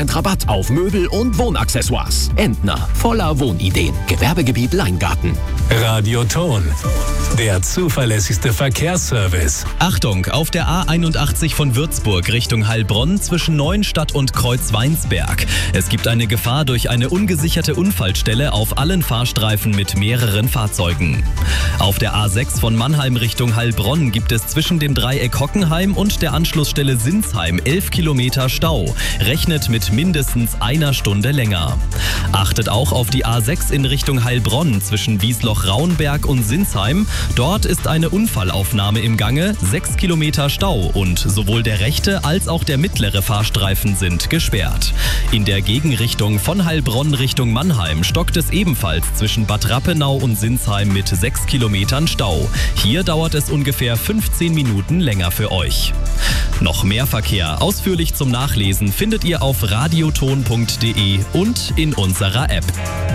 50% Rabatt auf Möbel und Wohnaccessoires. Entner, voller Wohnideen. Gewerbegebiet Leingarten. Radioton, der zuverlässigste Verkehrsservice. Achtung, auf der A81 von Würzburg Richtung Heilbronn zwischen Neuenstadt und Kreuzweinsberg. Es gibt eine Gefahr durch eine ungesicherte Unfallstelle auf allen Fahrstreifen mit mehreren Fahrzeugen. Auf der A6 von Mannheim Richtung Heilbronn gibt es zwischen dem Dreieck Hockenheim und der Anschlussstelle Sinsheim 11 Kilometer Stau. Rechnet mit mindestens einer Stunde länger. Achtet auch auf die A6 in Richtung Heilbronn zwischen Wiesloch-Raunberg und Sinsheim. Dort ist eine Unfallaufnahme im Gange, 6 Kilometer Stau und sowohl der rechte als auch der mittlere Fahrstreifen sind gesperrt. In der Gegenrichtung von Heilbronn Richtung Mannheim stockt es ebenfalls zwischen Bad Rappenau und Sinsheim mit 6 Kilometern Stau. Hier dauert es ungefähr 15 Minuten länger für euch. Noch mehr Verkehr ausführlich zum Nachlesen findet ihr auf radioton.de und in unserer App.